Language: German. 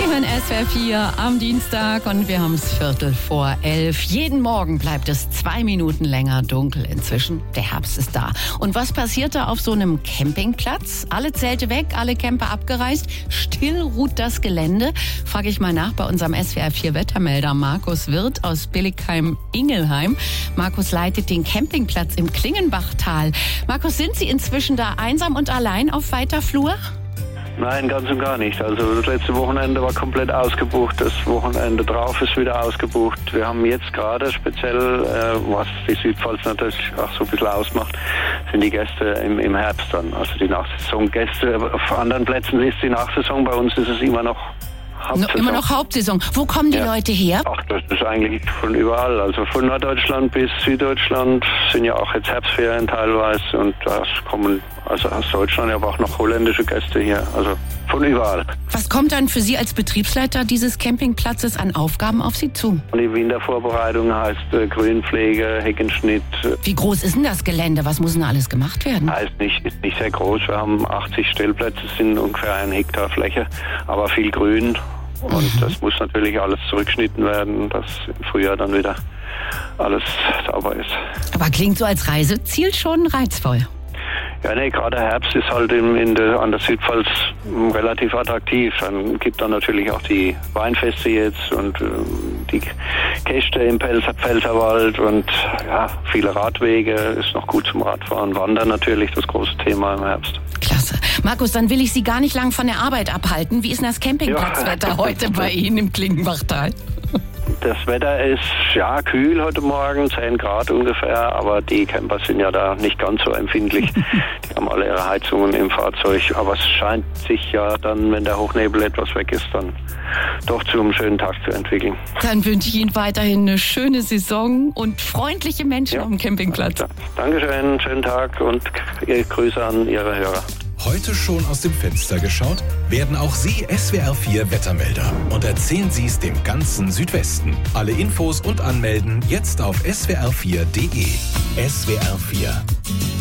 Sie hören SWR 4 am Dienstag und wir haben es 11:45. Jeden Morgen bleibt es 2 Minuten länger dunkel inzwischen. Der Herbst ist da. Und was passiert da auf so einem Campingplatz? Alle Zelte weg, alle Camper abgereist, still ruht das Gelände? Frage ich mal nach bei unserem SWR 4 Wettermelder Markus Wirth aus Billigheim-Ingelheim. Markus leitet den Campingplatz im Klingenbachtal. Markus, sind Sie inzwischen da einsam und allein auf weiter Flur? Nein, ganz und gar nicht. Also das letzte Wochenende war komplett ausgebucht. Das Wochenende drauf ist wieder ausgebucht. Wir haben jetzt gerade speziell, was die Südpfalz natürlich auch so ein bisschen ausmacht, sind die Gäste im Herbst dann. Also die Nachsaison-Gäste. Auf anderen Plätzen ist die Nachsaison, bei uns ist es immer noch Hauptsaison. Immer noch Hauptsaison. Wo kommen die Leute her? Ach, das ist eigentlich von überall. Also von Norddeutschland bis Süddeutschland sind ja auch jetzt Herbstferien teilweise. Und das kommen also aus Deutschland, aber auch noch holländische Gäste hier. Also von überall. Was kommt dann für Sie als Betriebsleiter dieses Campingplatzes an Aufgaben auf Sie zu? Die Wintervorbereitung heißt Grünpflege, Heckenschnitt. Wie groß ist denn das Gelände? Was muss denn alles gemacht werden? Ist nicht sehr groß. Wir haben 80 Stellplätze, sind ungefähr 1 Hektar Fläche, aber viel Grün. Und das muss natürlich alles zurückgeschnitten werden, dass im Frühjahr dann wieder alles sauber ist. Aber klingt so als Reiseziel schon reizvoll. Ja, nee, gerade Herbst ist halt an der Südpfalz relativ attraktiv. Dann gibt dann natürlich auch die Weinfeste jetzt und die Käste im Pfälzerwald und ja, viele Radwege, ist noch gut zum Radfahren. Wandern natürlich, das große Thema im Herbst. Klasse. Markus, dann will ich Sie gar nicht lang von der Arbeit abhalten. Wie ist denn das Campingplatzwetter heute bei Ihnen im Klingenbachtal? Das Wetter ist ja kühl heute Morgen, 10 Grad ungefähr, aber die Camper sind ja da nicht ganz so empfindlich. Die haben alle ihre Heizungen im Fahrzeug, aber es scheint sich ja dann, wenn der Hochnebel etwas weg ist, dann doch zu einem schönen Tag zu entwickeln. Dann wünsche ich Ihnen weiterhin eine schöne Saison und freundliche Menschen auf dem Campingplatz. Ja, Dankeschön, schönen Tag und Grüße an Ihre Hörer. Heute schon aus dem Fenster geschaut? Werden auch Sie SWR 4 Wettermelder und erzählen Sie es dem ganzen Südwesten. Alle Infos und Anmelden jetzt auf swr4.de. SWR 4